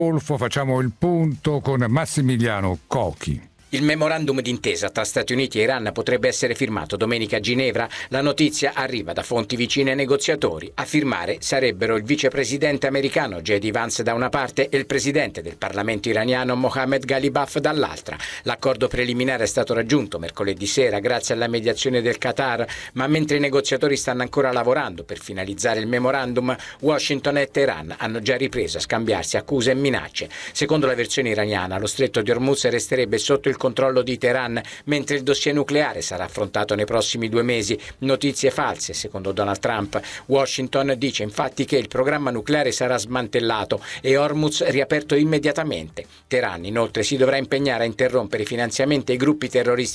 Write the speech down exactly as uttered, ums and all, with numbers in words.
Golfo, facciamo il punto con Massimiliano Cocchi. Il memorandum d'intesa tra Stati Uniti e Iran potrebbe essere firmato domenica a Ginevra. La notizia arriva da fonti vicine ai negoziatori. A firmare sarebbero il vicepresidente americano J D Vance da una parte e il presidente del Parlamento iraniano Mohammad Ghalibaf dall'altra. L'accordo preliminare è stato raggiunto mercoledì sera grazie alla mediazione del Qatar, ma mentre i negoziatori stanno ancora lavorando per finalizzare il memorandum, Washington e Teheran hanno già ripreso a scambiarsi accuse e minacce. Secondo la versione iraniana, lo stretto di Hormuz resterebbe sotto il controllo di Teheran, mentre il dossier nucleare sarà affrontato nei prossimi due mesi. Notizie false, secondo Donald Trump. Washington dice infatti che il programma nucleare sarà smantellato e Hormuz riaperto immediatamente. Teheran inoltre si dovrà impegnare a interrompere i finanziamenti ai gruppi terroristici